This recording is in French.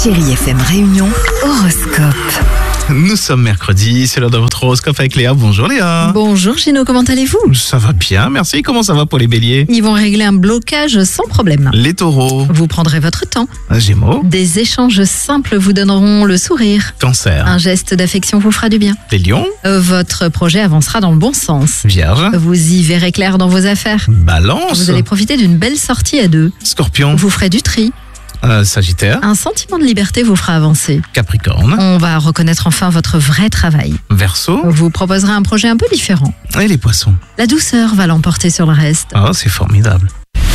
Chérie FM Réunion, horoscope. Nous sommes mercredi, c'est l'heure de votre horoscope avec Léa. Bonjour Léa. Bonjour Gino, comment allez-vous? Ça va bien, merci. Comment ça va pour les béliers? Ils vont régler un blocage sans problème. Les taureaux. Vous prendrez votre temps. Gémeaux. Des échanges simples vous donneront le sourire. Cancer. Un geste d'affection vous fera du bien. Les lions. Votre projet avancera dans le bon sens. Vierge. Vous y verrez clair dans vos affaires. Balance. Vous allez profiter d'une belle sortie à deux. Scorpion. Vous ferez du tri. Sagittaire. Un sentiment de liberté vous fera avancer. Capricorne. On va reconnaître enfin votre vrai travail. Verseau. Vous proposerez un projet un peu différent. Et les poissons. La douceur va l'emporter sur le reste. Oh, c'est formidable.